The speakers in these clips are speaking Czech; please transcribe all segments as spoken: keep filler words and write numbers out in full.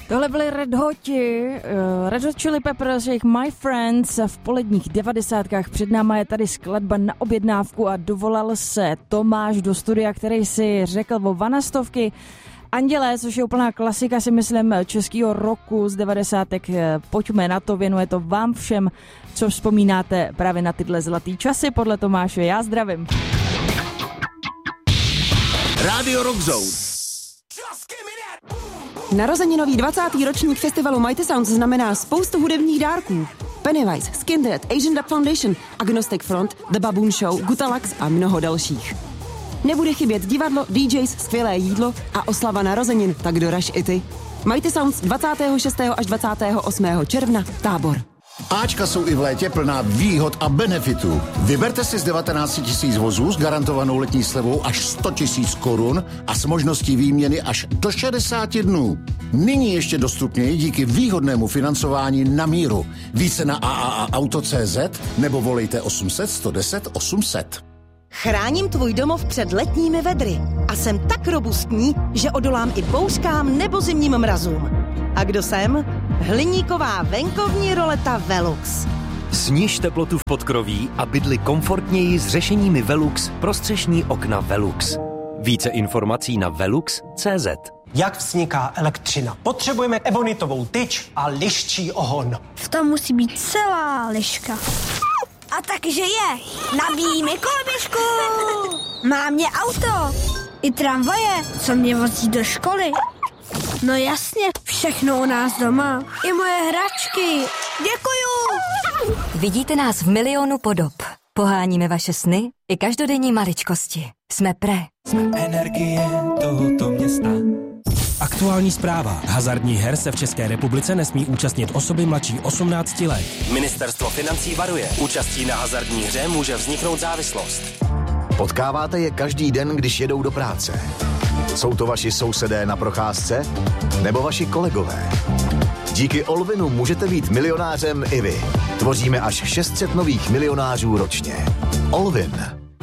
Tohle byly Red Hoti, uh, Red Hot Chili Peppers, jejich My Friends v poledních devadesátkách. Před náma je tady skladba na objednávku a dovolal se Tomáš do studia, který si řekl o vanastovky. Andělé, což je úplná klasika, si myslím, českého roku z devadesátek. Pojďme na to, věnuje to vám všem, co vzpomínáte právě na tyhle zlatý časy. Podle Tomáše, já zdravím. Rádio Rock Zone. Narozeninový dvacátý ročník festivalu Mighty Sounds znamená spoustu hudebních dárků. Pennywise, Skindead, Asian Dub Foundation, Agnostic Front, The Baboon Show, Gutalax a mnoho dalších. Nebude chybět divadlo, D Js, skvělé jídlo a oslava narozenin, tak doraž i ty. Mighty Sounds dvacátého šestého až dvacátého osmého června, Tábor. Áčka jsou i v létě plná výhod a benefitů. Vyberte si z devatenáct tisíc vozů s garantovanou letní slevou až sto tisíc korun a s možností výměny až do šedesáti dnů. Nyní ještě dostupněji díky výhodnému financování na míru. Více na a a a auto tečka cé zet nebo volejte osm set, sto deset, osm set. Chráním tvůj domov před letními vedry a jsem tak robustní, že odolám i bouřkám nebo zimním mrazům. A kdo jsem? Hliníková venkovní roleta Velux. Sniž teplotu v podkroví a bydli komfortněji s řešeními Velux pro střešní okna Velux. Více informací na velux tečka cé zet. Jak vzniká elektřina? Potřebujeme ebonitovou tyč a liščí ohon. V tom musí být celá liška. A takže je. Nabíjí mi koloběžku. Má mě auto. I tramvaje, co mě vozí do školy. No jasně, všechno u nás doma. I moje hračky. Děkuju. Vidíte nás v milionu podob. Poháníme vaše sny i každodenní maličkosti. Jsme Pre. Jsme energie tohoto města. Aktuální zpráva. Hazardních her se v České republice nesmí účastnit osoby mladší osmnácti let. Ministerstvo financí varuje. Účastí na hazardní hře může vzniknout závislost. Potkáváte je každý den, když jedou do práce. Jsou to vaši sousedé na procházce? Nebo vaši kolegové? Díky Olvinu můžete být milionářem i vy. Tvoříme až šest set nových milionářů ročně. Olvin.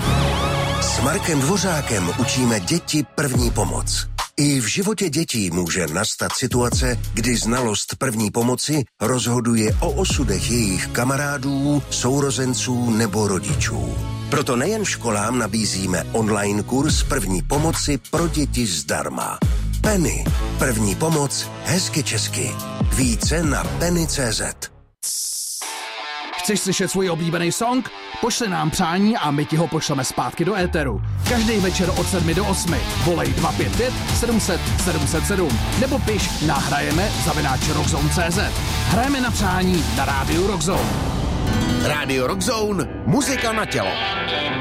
S Markem Dvořákem učíme děti první pomoc. I v životě dětí může nastat situace, kdy znalost první pomoci rozhoduje o osudech jejich kamarádů, sourozenců nebo rodičů. Proto nejen školám nabízíme online kurz první pomoci pro děti zdarma. Penny. První pomoc hezky česky. Více na penny tečka cé zet. Chceš slyšet svůj oblíbený song? Pošli nám přání a my ti ho pošleme zpátky do éteru. Každý večer od sedmi do osmi. Volej dva pět pět sedm set sedm set sedm nebo piš na hrajeme zavináč rockzone tečka cé zet. Hrajeme na přání na rádiu Rockzone. Rádio Rock Zone, muzika na tělo.